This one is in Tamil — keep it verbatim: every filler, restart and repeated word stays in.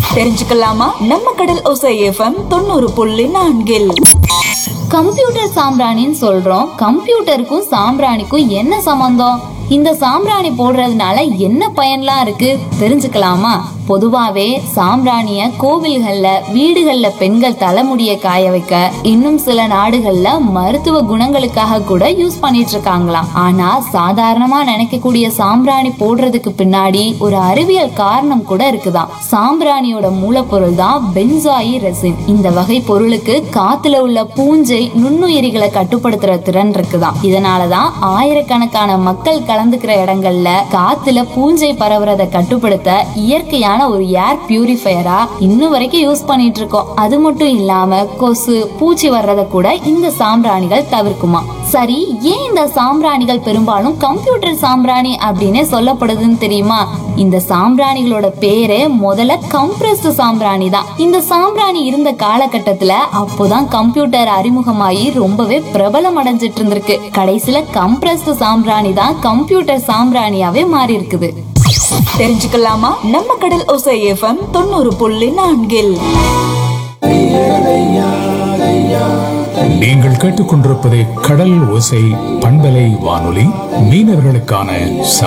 தெரிஞ்சுக்கலாமா? நம்ம கடல் ஓசை எஃப்எம் தொண்ணூறு புள்ளி நான்கில் கம்ப்யூட்டர் சாம்பிராணின்னு சொல்றோம். கம்ப்யூட்டருக்கும் சாம்பிராணிக்கும் என்ன சம்பந்தம்? இந்த சாம்பிராணி போடுறதுனால என்ன பயன்லாம் இருக்கு தெரிஞ்சுக்கலாமா? பொதுவாவே சாம்பிராணிய கோவில்கள்ல, வீடுகள்ல பெண்கள் தலைமுடிய காய வைக்க, இன்னும் சில நாடுகள்ல மருத்துவ குணங்களுக்காக கூட யூஸ் பண்ணிட்டு இருக்காங்களாம். ஆனா சாதாரணமா நினைக்கக்கூடிய சாம்பிராணி போடுறதுக்கு பின்னாடி ஒரு அறிவியல் காரணம் கூட இருக்குதாம். சாம்பிராணியோட மூலப்பொருள் தான் பென்சாயி ரெசின். இந்த வகை பொருளுக்கு காத்துல உள்ள பூஞ்சை நுண்ணுயிரிகளை கட்டுப்படுத்துற திறன் இருக்குதாம். இதனாலதான் ஆயிரக்கணக்கான மக்கள் கலந்துக்கிற இடங்கள்ல காத்துல பூஞ்சை பரவுறத கட்டுப்படுத்த இயற்கையான ஒரு ஏர் பியூரிஃபையரா இன்னும் வரைக்கும் யூஸ் பண்ணிட்டு இருக்கோம். அது மட்டும் இல்லாம கொசு, பூச்சி வர்றத கூட இந்த சாம்பிராணிகள் தவிர்க்குமா. சரி, ஏன் இந்த சாம்பிராணிகள் பெரும்பாலும் கம்ப்யூட்டர் சாம்பிராணி அப்படின்னு சொல்லப்படுதுன்னு தெரியுமா? இந்த சாம்பிராணிகளோட பேரே முதல்ல கம்ப்ரஸ்ட் சாம்பிராணி தான். இந்த சாம்பிராணி இருந்த காலகட்டத்துல அப்போதான் கம்ப்யூட்டர் அறிமுகமாயி ரொம்பவே பிரபலம் அடைஞ்சிட்டு இருந்திருக்கு. கடைசியில கம்ப்ரஸ்ட் சாம்பிராணி தான் கம்ப்யூட்டர் சாம்பிராணியாவே மாறி இருக்குது. தெரிஞ்சுக்கலாமா? நம்ம கடல் ஓசை எஃப்எம் தொண்ணூறு புள்ளி நான்கில் நீங்கள் கேட்டுக்கொண்டிருப்பது கடல் ஓசை பண்பலை வானொலி, மீனவர்களுக்கான